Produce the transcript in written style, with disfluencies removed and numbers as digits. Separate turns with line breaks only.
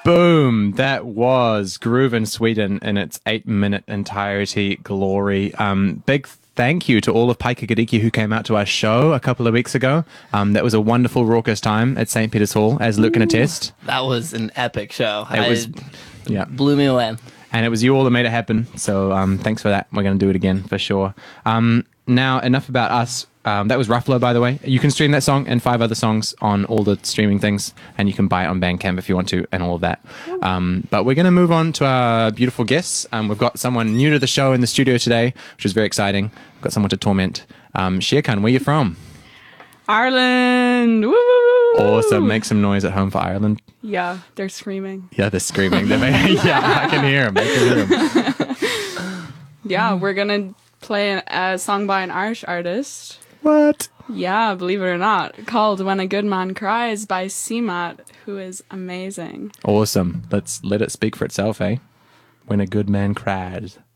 Boom! That was Groove in Sweden in its 8-minute entirety glory. Big thank you to all of Paikagiriki who came out to our show a couple of weeks ago. That was a wonderful, raucous time at St. Peter's Hall, as Luke can attest.
That was an epic show.
Yeah.
Blew me away.
And it was you all that made it happen. So thanks for that. We're going to do it again for sure. Now, enough about us. That was Ruffalo, by the way. You can stream that song and 5 other songs on all the streaming things, and you can buy it on Bandcamp if you want to, and all of that. But we're going to move on to our beautiful guests. We've got someone new to the show in the studio today, which is very exciting. We've got someone to torment. Sherkan, where are you from?
Ireland! Woo!
Awesome. Make some noise at home for Ireland.
Yeah, they're screaming.
Yeah, they're screaming. Yeah, I can hear them.
Yeah, we're going to play a song by an Irish artist.
What?
Yeah, believe it or not. Called When a Good Man Cries by CMAT, who is amazing.
Awesome. Let's let it speak for itself, eh? When a good man cries.